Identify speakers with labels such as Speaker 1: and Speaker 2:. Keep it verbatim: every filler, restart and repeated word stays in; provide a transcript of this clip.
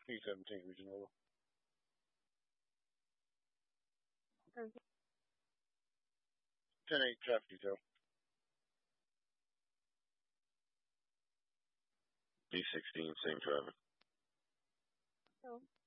Speaker 1: P seventeen regional. ten eight traffic detail.
Speaker 2: B sixteen, same traffic.